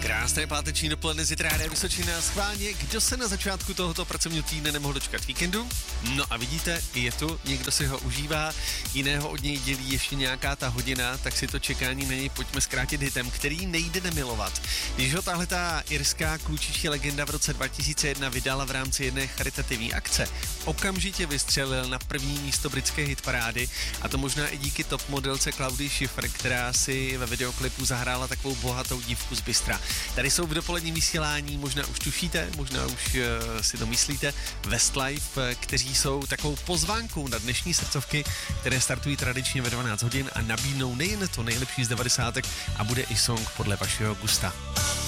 Krásné páteční dopoledne, zítra Rádia Vysočina. Schválně, kdo se na začátku tohoto pracovního týdne nemohl dočkat víkendu? No a vidíte, je tu, někdo si ho užívá, jiného od něj dělí ještě nějaká ta hodina, tak si to čekání na něj pojďme zkrátit hitem, který nejde nemilovat. Když ho tahle ta irská klučičí legenda v roce 2001 vydala v rámci jedné charitativní akce, okamžitě vystřelil na první místo britské hitparády, a to možná i díky top modelce Claudii Schiffer, která si ve videoklipu zahrála takovou bohatou dívku z Bystra. Tady jsou v dopoledním vysílání, možná už tušíte, možná už si to myslíte, Westlife, kteří jsou takovou pozvánkou na dnešní srdcovky, které startují tradičně ve 12 hodin a nabídnou nejen to nejlepší z 90. a bude i song podle vašeho gusta.